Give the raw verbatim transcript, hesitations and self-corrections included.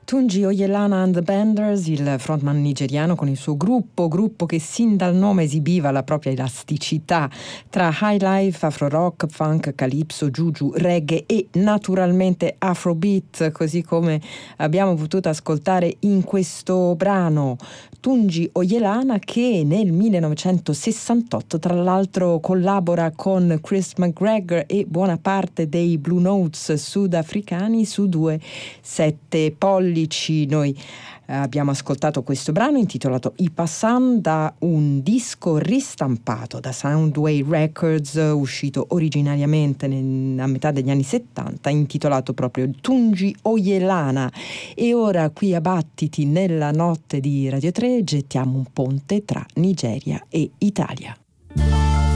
Tunji Oyelana and the Benders, il frontman nigeriano con il suo gruppo, gruppo che sin dal nome esibiva la propria elasticità tra high life, afro rock, funk, calypso, juju, reggae e naturalmente afrobeat, così come abbiamo potuto ascoltare in questo brano. Tunji Oyelana, che nel millenovecentosessantotto tra l'altro collabora con Chris McGregor e buona parte dei Blue Notes sudafricani su due sette pollici. Noi abbiamo ascoltato questo brano intitolato Ipasan da un disco ristampato da Soundway Records, uscito originariamente nel, a metà degli anni settanta, intitolato proprio Tunji Oyelana. E ora qui a Battiti nella notte di Radio tre gettiamo un ponte tra Nigeria e Italia.